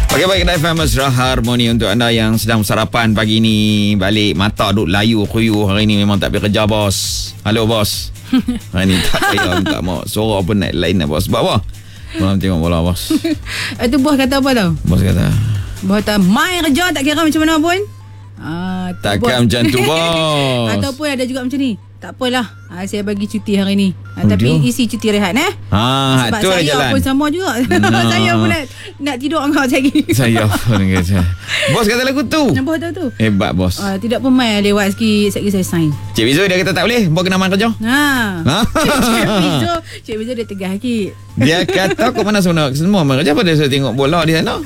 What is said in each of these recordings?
Okey, baik, Kedai FM Mesra Harmoni untuk anda yang sedang sarapan pagi ni. Balik mata duk layu kuyuh hari ni memang tak pergi kerja, bos. Halo, bos. Hari ni tak payah minta mau. Suara pun naik lain dah, bos. Sebab apa? Malam tengok bola, bos. Itu bos kata apa tau? Bos kata, mai kerja tak kira macam mana pun. takkan macam tu, bos. Ataupun ada juga macam ni. Tak apalah, saya bagi cuti hari ni. Tapi isi cuti rehat sebab tu saya jalan. pun sama juga. Saya pun nak tidur angkat lagi. Saya pun kata. Bos kata lagu tu. Nampak tahu tu. Hebat, bos. Tidak pun mai lewat sikit, sekali saya sign. Cik Bizo dia kata tak boleh. Bos kena main kerja. Cik Bizo dia tegas sikit. Dia kata kau mana semua main kerja. Apa dia suruh tengok bola di sana?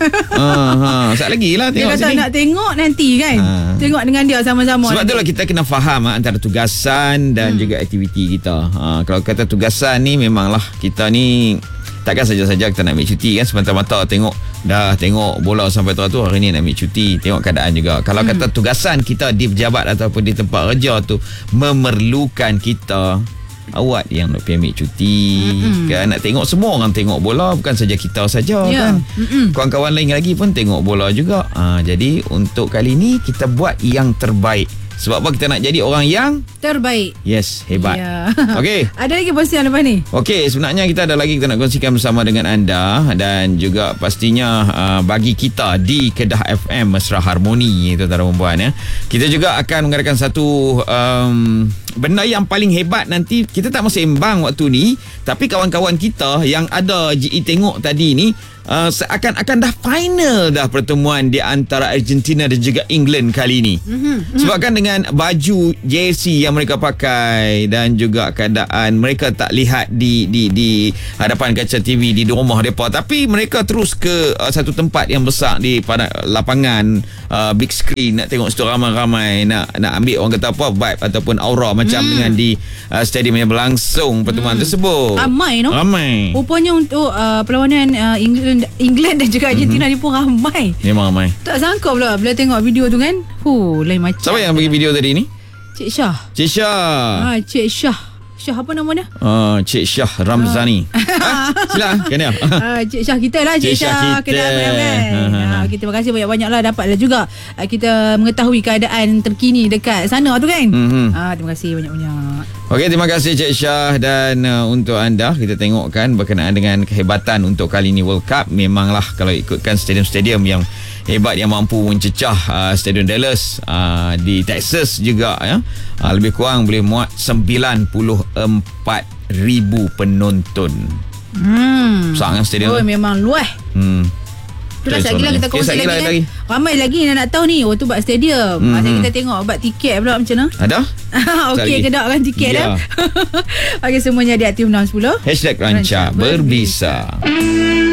Sat lagi lah tengok dia kata sini. nak tengok nanti kan. Tengok dengan dia sama-sama. Sebab itulah kita kena faham antara tugasan dan juga aktiviti kita. Kalau kata tugasan ni memanglah kita ni takkan saja-saja kita nak ambil cuti kan, semata-mata tengok bola sampai tu hari ni nak ambil cuti, tengok keadaan juga. Kalau kata tugasan kita di pejabat ataupun di tempat kerja tu memerlukan kita, awak yang nak pergi ambil cuti kan, nak tengok semua orang tengok bola, bukan saja kita saja kan. Kawan-kawan lain lagi pun tengok bola juga. Jadi untuk kali ni kita buat yang terbaik. Sebab apa kita nak jadi orang yang terbaik. Yes, hebat. Okey. Ada lagi perkongsian lepas ni? Okey, sebenarnya kita ada lagi kita nak kongsikan bersama dengan anda dan juga pastinya bagi kita di Kedah FM Mesra Harmoni, itu tuan-tuan puan ya. Kita juga akan mengadakan satu benda yang paling hebat nanti. Kita tak sembang waktu ni, tapi kawan-kawan kita yang ada GE tengok tadi ni akan dah final dah pertemuan di antara Argentina dan juga England kali ni. Sebabkan dengan baju jersey yang mereka pakai dan juga keadaan mereka tak lihat di hadapan kaca TV di rumah mereka, tapi mereka terus ke satu tempat yang besar di pada lapangan big screen, nak tengok situ ramai-ramai, nak ambil orang kata apa vibe ataupun aura macam dengan di stadium yang berlangsung pertemuan tersebut. Ramai. Rupanya untuk perlawanan England dan juga Argentina ni pun ramai. Memang ramai. Tak sangka pula bila tengok video tu kan. Lain macam. Siapa yang bagi video tadi ni? Cik Syah. Cik Syah. Syah apa nama dia? Cik Syah Ramzani. Sila, kan dia? Cik Syah kita lah. Cik Syah Kedah FM. Kita terima kasih banyak-banyak lah. Dapatlah juga kita mengetahui keadaan terkini dekat sana tu kan. Terima kasih banyak-banyak. Okey, terima kasih Cik Syah. Dan untuk anda, kita tengokkan berkenaan dengan kehebatan untuk kali ini World Cup. Memanglah kalau ikutkan stadium-stadium yang hebat yang mampu mencecah Stadium Dallas di Texas juga ya. Lebih kurang boleh muat 94,000 penonton. Besar kan stadium? Memang luas. Itulah sekali kita kongsi lagi. Ramai lagi yang nak tahu ni. Tu buat stadium. Masa kita tengok buat tiket pula macam mana? Ada? Okey ke tak kan tiket dah? Okey, semuanya di Aktif 610. #Rancak Berbisa.